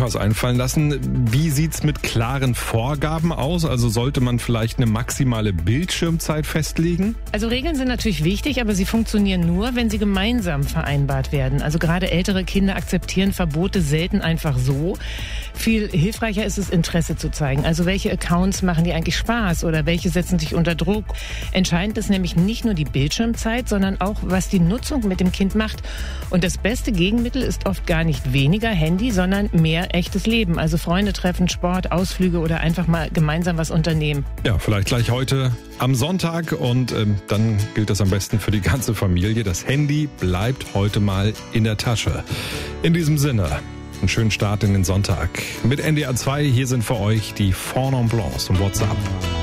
was einfallen lassen. Wie sieht's mit klaren Vorgaben aus? Also sollte man vielleicht eine maximale Bildschirmzeit festlegen? Also Regeln sind natürlich wichtig, aber sie funktionieren nur, wenn sie gemeinsam vereinbart werden. Also gerade ältere Kinder akzeptieren Verbote selten einfach so. Viel hilfreicher ist es, Interesse zu zeigen. Also welche Accounts machen dir eigentlich Spaß oder welche setzen dich unter Druck? Entscheidend ist nämlich nicht nur die Bildschirmzeit, sondern auch, was die Nutzung mit dem Kind macht. Und das beste Gegenmittel ist oft gar nicht weniger Handy, sondern mehr echtes Leben. Also Freunde treffen, Sport, Ausflüge oder einfach mal gemeinsam was unternehmen. Ja, vielleicht gleich heute am Sonntag und dann gilt das am besten für die ganze Familie. Das Handy bleibt heute mal in der Tasche. In diesem Sinne, einen schönen Start in den Sonntag. Mit NDR 2, hier sind für euch die Four Non Blondes und WhatsApp.